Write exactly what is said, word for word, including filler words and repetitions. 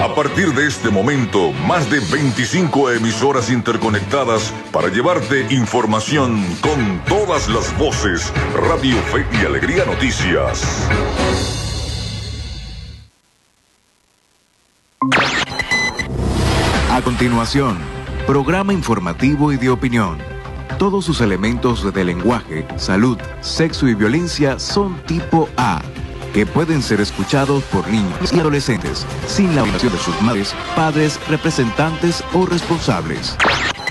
A partir de este momento, más de veinticinco emisoras interconectadas para llevarte información con todas las voces. Radio Fe y Alegría Noticias. A continuación, programa informativo y de opinión. Todos sus elementos de lenguaje, salud, sexo y violencia son tipo A, que pueden ser escuchados por niños y adolescentes, sin la obligación de sus madres, padres, representantes o responsables.